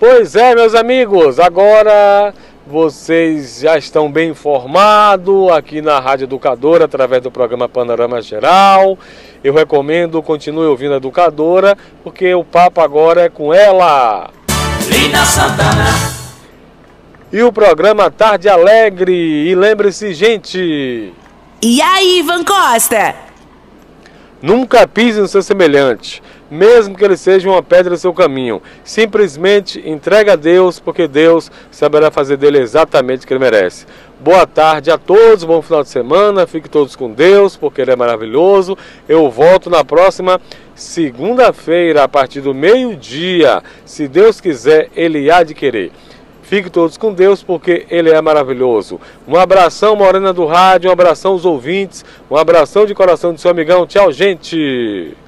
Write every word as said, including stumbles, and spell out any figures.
Pois é, meus amigos, agora vocês já estão bem informados aqui na Rádio Educadora, através do programa Panorama Geral. Eu recomendo, continue ouvindo a Educadora, porque o papo agora é com ela, Lina Santana. E o programa Tarde Alegre. E lembre-se, gente... E aí, Ivan Costa? Nunca pise no seu semelhante, mesmo que ele seja uma pedra no seu caminho. Simplesmente entregue a Deus, porque Deus saberá fazer dele exatamente o que ele merece. Boa tarde a todos, bom final de semana, fiquem todos com Deus, porque Ele é maravilhoso. Eu volto na próxima segunda-feira, a partir do meio-dia. Se Deus quiser, Ele há de querer. Fiquem todos com Deus, porque Ele é maravilhoso. Um abração, Morena do Rádio, um abração aos ouvintes, um abração de coração do seu amigão. Tchau, gente!